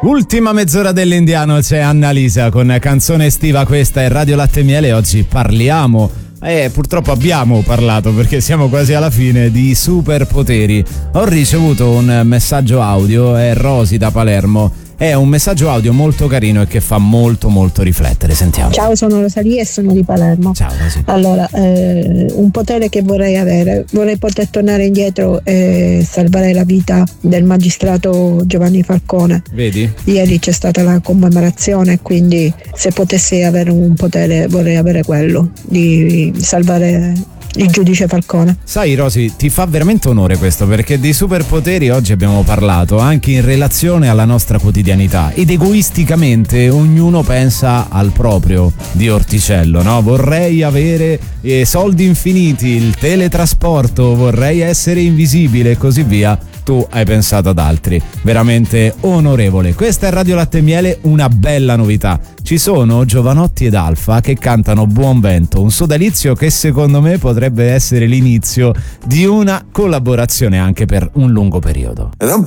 Ultima mezz'ora dell'Indiano, c'è Annalisa con canzone estiva, questa è Radio Latte e Miele. Oggi parliamo, purtroppo abbiamo parlato perché siamo quasi alla fine, di superpoteri. Ho ricevuto un messaggio audio, è Rosy da Palermo. È un messaggio audio molto carino e che fa molto molto riflettere. Sentiamo. Ciao, sono Rosalia e sono di Palermo. Ciao Rosy. Allora, un potere che vorrei avere, vorrei poter tornare indietro e salvare la vita del magistrato Giovanni Falcone. Vedi? Ieri c'è stata la commemorazione, quindi se potessi avere un potere vorrei avere quello di salvare il giudice Falcone. Sai Rosy, ti fa veramente onore questo, perché di superpoteri oggi abbiamo parlato anche in relazione alla nostra quotidianità ed egoisticamente ognuno pensa al proprio di orticello, no? Vorrei avere soldi infiniti, il teletrasporto, vorrei essere invisibile e così via. Tu hai pensato ad altri. Veramente onorevole. Questa è Radio Latte e Miele, una bella novità. Ci sono Giovanotti ed Alfa che cantano Buon Vento, un sodalizio che secondo me potrebbe essere l'inizio di una collaborazione anche per un lungo periodo.